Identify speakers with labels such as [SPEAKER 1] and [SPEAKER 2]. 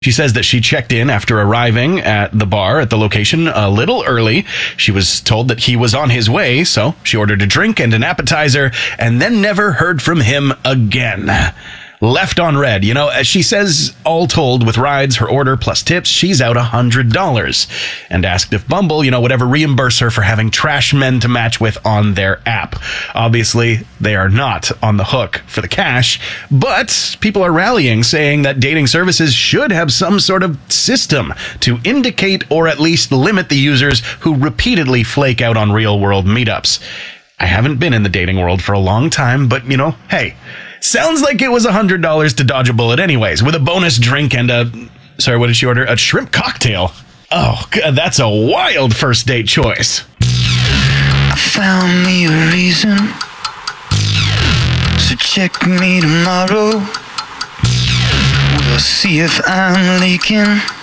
[SPEAKER 1] She says that she checked in after arriving at the bar at the location a little early. She was told that he was on his way, so she ordered a drink and an appetizer and then never heard from him again. Left on red. You know, as she says, all told, with rides, her order plus tips, she's out $100. And asked if Bumble, would ever reimburse her for having trash men to match with on their app. Obviously, they are not on the hook for the cash, but people are rallying, saying that dating services should have some sort of system to indicate or at least limit the users who repeatedly flake out on real-world meetups. I haven't been in the dating world for a long time, but, hey, sounds like it was $100 to dodge a bullet anyways, with a bonus drink and what did she order? A shrimp cocktail. Oh, that's a wild first date choice.
[SPEAKER 2] I found me a reason, so check me tomorrow. We'll see if I'm leaking.